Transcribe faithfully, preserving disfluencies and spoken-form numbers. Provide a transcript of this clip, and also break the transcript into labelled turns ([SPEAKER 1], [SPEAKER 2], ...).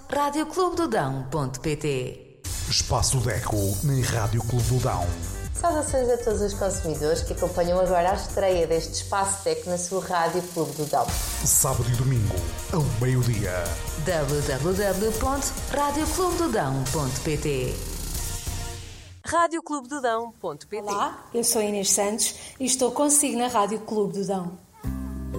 [SPEAKER 1] rádio clube do dão ponto pt.
[SPEAKER 2] Espaço Deco na Rádio Clube do Dão.
[SPEAKER 3] Saudações a todos os consumidores que acompanham agora a estreia deste Espaço Deco na sua Rádio Clube do Dão.
[SPEAKER 2] Sábado e domingo, ao meio-dia.
[SPEAKER 1] w w w ponto rádio clube do dão ponto pt.
[SPEAKER 4] rádio clube do dão ponto pt.
[SPEAKER 5] Olá, eu sou Inês Santos e estou consigo na Rádio Clube do Dão.